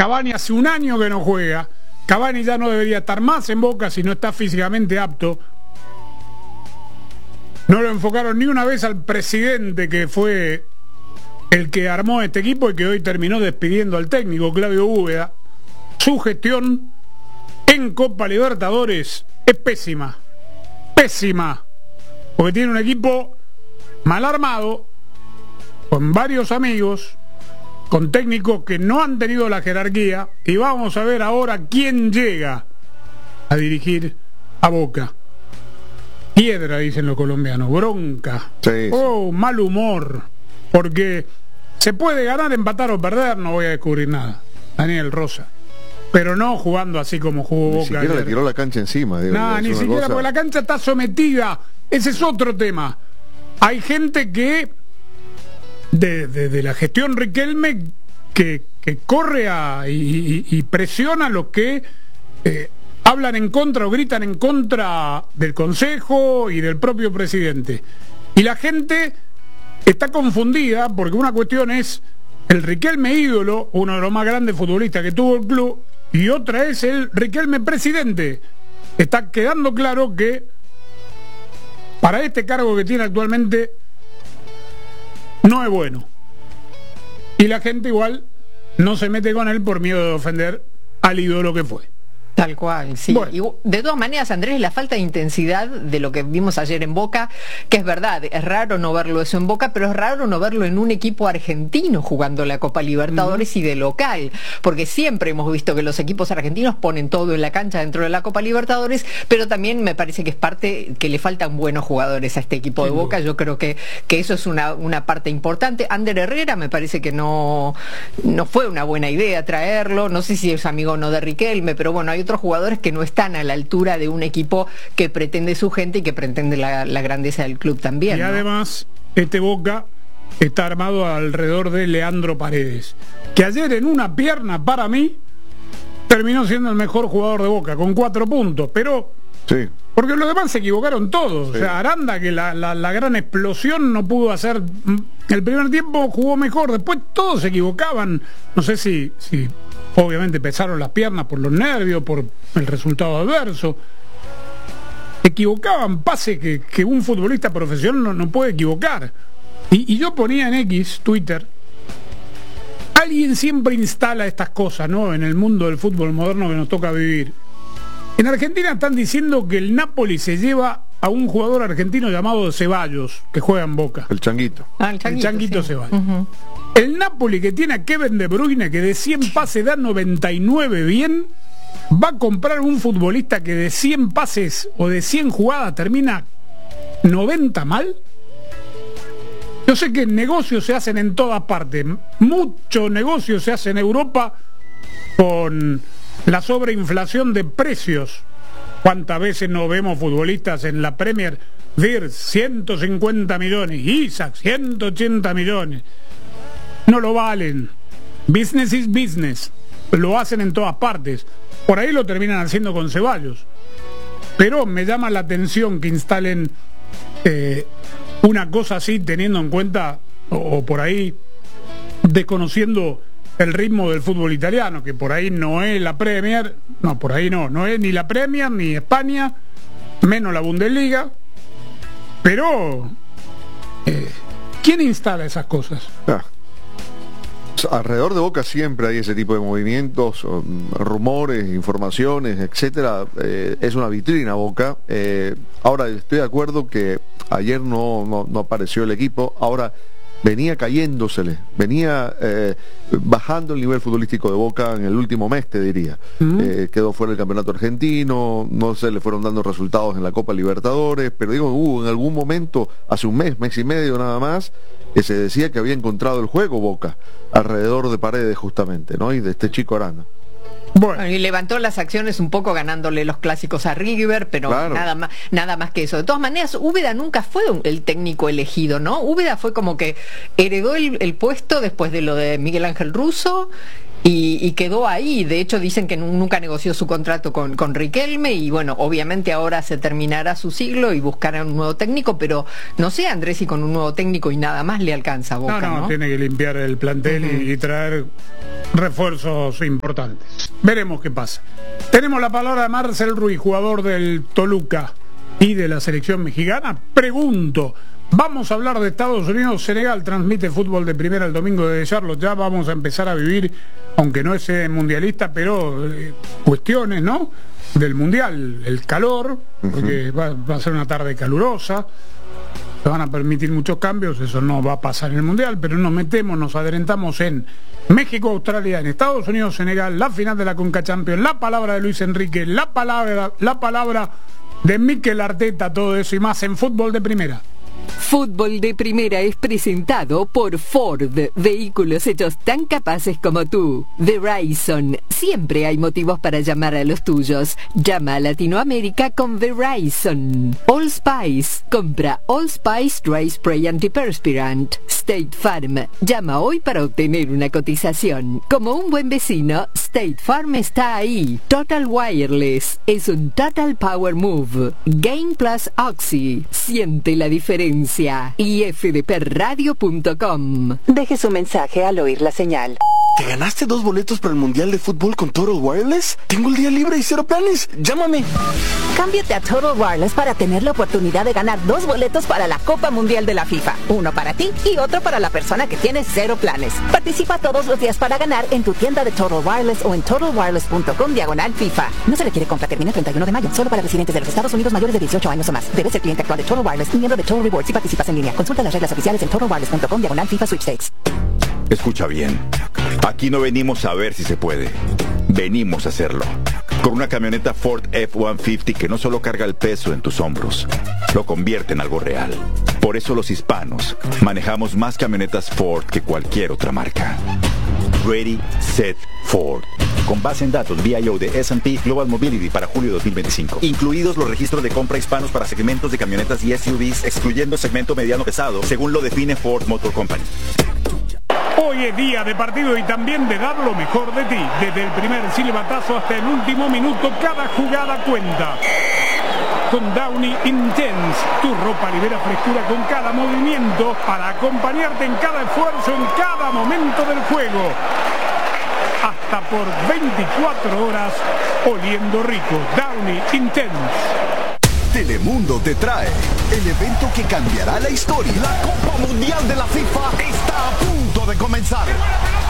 Cavani hace un año que no juega. Cavani ya no debería estar más en Boca si no está físicamente apto. No lo enfocaron ni una vez al presidente, que fue el que armó este equipo y que hoy terminó despidiendo al técnico, Claudio Úbeda. Su gestión en Copa Libertadores es pésima. Pésima. Porque tiene un equipo mal armado, con varios amigos, con técnicos que no han tenido la jerarquía, y vamos a ver ahora quién llega a dirigir a Boca. Piedra, dicen los colombianos, bronca, sí. Oh, mal humor, porque se puede ganar, empatar o perder, no voy a descubrir nada, Daniel Rosa, pero no jugando así como jugó Boca. Ni siquiera le tiró la cancha encima. No, ni siquiera, porque la cancha está sometida. Ese es otro tema. Hay gente que de la gestión Riquelme que corre y presiona a los que hablan en contra o gritan en contra del Consejo y del propio presidente. Y la gente está confundida, porque una cuestión es el Riquelme ídolo, uno de los más grandes futbolistas que tuvo el club, y otra es el Riquelme presidente. Está quedando claro que para este cargo que tiene actualmente no es bueno. Y la gente igual no se mete con él por miedo de ofender al ídolo que fue. Tal cual, sí. Bueno. Y de todas maneras, Andrés, la falta de intensidad de lo que vimos ayer en Boca, que es verdad, es raro no verlo eso en Boca, pero es raro no verlo en un equipo argentino jugando la Copa Libertadores y de local, porque siempre hemos visto que los equipos argentinos ponen todo en la cancha dentro de la Copa Libertadores, pero también me parece que es parte que le faltan buenos jugadores a este equipo de Boca. Yo creo que eso es una parte importante. Ander Herrera me parece que no fue una buena idea traerlo, no sé si es amigo o no de Riquelme, pero bueno, hay otros jugadores que no están a la altura de un equipo que pretende su gente y que pretende la grandeza del club también, y ¿no? además este Boca está armado alrededor de Leandro Paredes, que ayer en una pierna, para mí, terminó siendo el mejor jugador de Boca con 4 puntos, pero sí, porque los demás se equivocaron todos. Sí. O sea, Aranda, que la gran explosión no pudo hacer. El primer tiempo jugó mejor, después todos se equivocaban. No sé si obviamente pesaron las piernas por los nervios, por el resultado adverso. Equivocaban pase que un futbolista profesional no puede equivocar. Y yo ponía en X, Twitter, alguien siempre instala estas cosas, ¿no?, en el mundo del fútbol moderno que nos toca vivir. En Argentina están diciendo que el Napoli se lleva a un jugador argentino llamado Ceballos, que juega en Boca. el changuito. Ah, el Changuito, sí. Ceballos. El Napoli, que tiene a Kevin De Bruyne, que de 100 pases da 99 bien, va a comprar un futbolista que de 100 pases o de 100 jugadas termina 90 mal. Yo sé que negocios se hacen en todas partes. Muchos negocios se hacen en Europa con la sobreinflación de precios. ¿Cuántas veces no vemos futbolistas en la Premier? Vir, 150 millones. Isaac, 180 millones. No lo valen. Business is business. Lo hacen en todas partes. Por ahí lo terminan haciendo con Ceballos. Pero me llama la atención que instalen una cosa así, teniendo en cuenta, o por ahí desconociendo el ritmo del fútbol italiano, que por ahí no es la Premier, no, por ahí no es ni la Premier ni España, menos la Bundesliga. Pero ¿quién instala esas cosas? Alrededor de Boca siempre hay ese tipo de movimientos, rumores, informaciones, etcétera. Es una vitrina Boca. Ahora estoy de acuerdo que ayer no apareció el equipo. Ahora venía cayéndosele, venía bajando el nivel futbolístico de Boca en el último mes, te diría. Quedó fuera del campeonato argentino, no se le fueron dando resultados en la Copa Libertadores, pero digo, hubo en algún momento, hace un mes y medio nada más, que se decía que había encontrado el juego Boca, alrededor de Paredes justamente, ¿no?, y de este chico Arana. Bueno, y levantó las acciones un poco ganándole los clásicos a River, pero claro, nada más que eso. De todas maneras, Úbeda nunca fue el técnico elegido, ¿no? Úbeda fue como que heredó el puesto después de lo de Miguel Ángel Russo y quedó ahí. De hecho dicen que nunca negoció su contrato con Riquelme, y bueno, obviamente ahora se terminará su siglo y buscará un nuevo técnico, pero no sé, Andrés, si con un nuevo técnico y nada más le alcanza a Boca, ¿no? Tiene que limpiar el plantel y traer refuerzos importantes. Veremos qué pasa. Tenemos la palabra de Marcel Ruiz, jugador del Toluca y de la selección mexicana. Pregunto, vamos a hablar de Estados Unidos. Senegal transmite fútbol de primera el domingo de Charlotte. Ya vamos a empezar a vivir, aunque no es mundialista, pero cuestiones, ¿no?, del mundial. El calor, porque va a ser una tarde calurosa. Se van a permitir muchos cambios, eso no va a pasar en el mundial, pero nos adelantamos en México, Australia, en Estados Unidos, Senegal, la final de la Conca Champions, la palabra de Luis Enrique, la palabra de Mikel Arteta, todo eso y más en Fútbol de Primera. Fútbol de Primera es presentado por Ford, vehículos hechos tan capaces como tú. Verizon, siempre hay motivos para llamar a los tuyos. Llama a Latinoamérica con Verizon. All Spice, compra All Spice Dry Spray Antiperspirant. State Farm, llama hoy para obtener una cotización. Como un buen vecino, State Farm está ahí. Total Wireless, es un Total Power Move. Gain Plus Oxy, siente la diferencia. Y fdpradio.com. Deje su mensaje al oír la señal. ¿Te ganaste 2 boletos para el Mundial de Fútbol con Total Wireless? Tengo el día libre y 0 planes. Llámame. Cámbiate a Total Wireless para tener la oportunidad de ganar 2 boletos para la Copa Mundial de la FIFA. Uno para ti y otro para la persona que tiene 0 planes. Participa todos los días para ganar en tu tienda de Total Wireless o en totalwireless.com/FIFA. No se requiere compra, termina el 31 de mayo. Solo para residentes de los Estados Unidos mayores de 18 años o más. Debes ser cliente actual de Total Wireless y miembro de Total Rewards si participas en línea. Consulta las reglas oficiales en totalwireless.com/FIFA Sweepstakes. Escucha bien, aquí no venimos a ver si se puede, venimos a hacerlo. Con una camioneta Ford F-150 que no solo carga el peso en tus hombros, lo convierte en algo real. Por eso los hispanos manejamos más camionetas Ford que cualquier otra marca. Ready, Set, Ford. Con base en datos VIO de S&P Global Mobility para julio 2025. Incluidos los registros de compra hispanos para segmentos de camionetas y SUVs, excluyendo segmento mediano pesado, según lo define Ford Motor Company. Hoy es día de partido y también de dar lo mejor de ti. Desde el primer silbatazo hasta el último minuto, cada jugada cuenta. Con Downy Intense, tu ropa libera frescura con cada movimiento para acompañarte en cada esfuerzo, en cada momento del juego. Hasta por 24 horas, oliendo rico. Downy Intense. Telemundo te trae el evento que cambiará la historia. La Copa Mundial de la FIFA está a punto de comenzar.